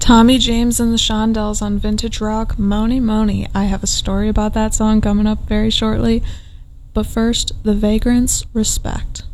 Tommy James and the Shondells on Vintage Rock, Moni Moni. I have a story about that song coming up very shortly. But first, The Vagrants, Respect.